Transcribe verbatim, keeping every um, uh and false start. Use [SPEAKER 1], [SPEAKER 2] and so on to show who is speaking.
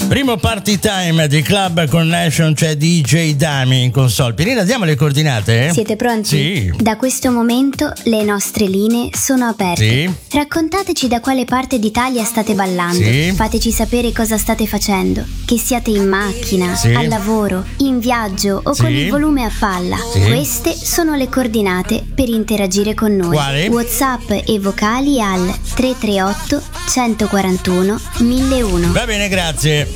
[SPEAKER 1] Primo party time di Club Connection, c'è D J Dami in console. Pirina, diamo le coordinate?
[SPEAKER 2] Siete pronti?
[SPEAKER 1] Sì.
[SPEAKER 2] Da questo momento le nostre linee sono aperte.
[SPEAKER 1] Sì.
[SPEAKER 2] Raccontateci da quale parte d'Italia state ballando.
[SPEAKER 1] Sì.
[SPEAKER 2] Fateci sapere cosa state facendo. Che siate in macchina,
[SPEAKER 1] Sì.
[SPEAKER 2] al lavoro, in viaggio o
[SPEAKER 1] Sì.
[SPEAKER 2] con il volume a palla.
[SPEAKER 1] Sì.
[SPEAKER 2] Queste sono le coordinate per interagire con noi.
[SPEAKER 1] Quali?
[SPEAKER 2] WhatsApp e vocali al tre tre otto, uno quattro uno, mille uno.
[SPEAKER 1] Va bene, grazie.